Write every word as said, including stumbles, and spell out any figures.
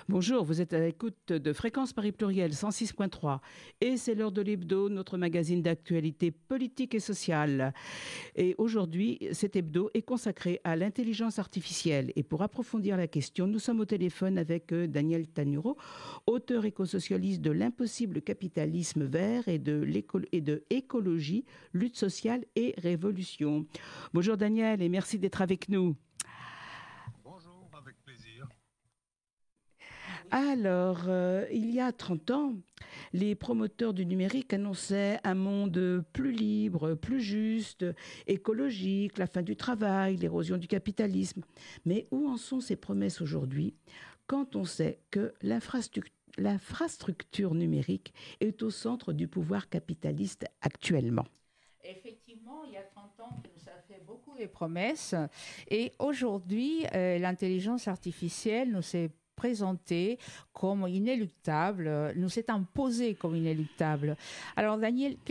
Bonjour, vous êtes à l'écoute de Fréquence Paris Pluriel cent six point trois et c'est l'heure de l'hebdo, notre magazine d'actualité politique et sociale. Et aujourd'hui, cet hebdo est consacré à l'intelligence artificielle. Et pour approfondir la question, nous sommes au téléphone avec euh, Daniel Tanuro, auteur écosocialiste de L'impossible capitalisme vert et de, et de Écologie, lutte sociale et révolution. Bonjour Daniel et merci d'être avec nous. Bonjour, avec plaisir. Alors, euh, il y a trente ans, les promoteurs du numérique annonçaient un monde plus libre, plus juste, écologique, la fin du travail, l'érosion du capitalisme. Mais où en sont ces promesses aujourd'hui quand on sait que l'infrastructure l'infrastructure numérique est au centre du pouvoir capitaliste actuellement? Effectivement, il y a trente ans, que nous a fait beaucoup de promesses. Et aujourd'hui, euh, l'intelligence artificielle nous est présentée comme inéluctable, nous est imposée comme inéluctable. Alors, Daniel,